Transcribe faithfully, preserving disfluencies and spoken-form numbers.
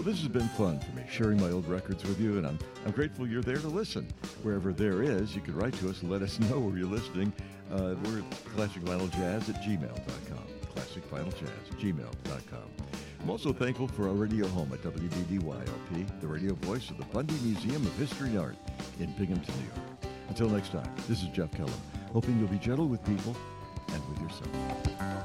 Well, this has been fun for me, sharing my old records with you, and I'm, I'm grateful you're there to listen. Wherever there is, you can write to us and let us know where you're listening. Uh, we're at classic vinyl jazz at gmail dot com. classic vinyl jazz at gmail dot com. I'm also thankful for our radio home at W B D Y L P, the radio voice of the Bundy Museum of History and Art in Binghamton, New York. Until next time, this is Jeff Kellum, hoping you'll be gentle with people and with yourself.